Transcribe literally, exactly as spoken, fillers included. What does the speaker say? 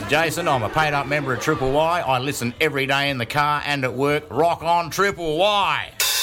are Jason. I'm a paid-up member of Triple Y. I listen every day in the car and at work. Rock on, Triple Y.